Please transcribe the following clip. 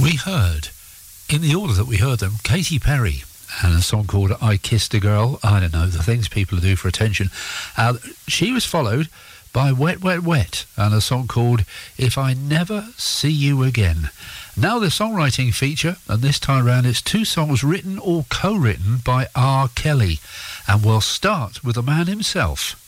We heard, in the order that we heard them, Katy Perry and a song called I Kissed a Girl. I don't know, the things people do for attention. She was followed by Wet, Wet, Wet and a song called If I Never See You Again. Now the songwriting feature, and this time round it's 2 songs written or co-written by R. Kelly. And we'll start with the man himself.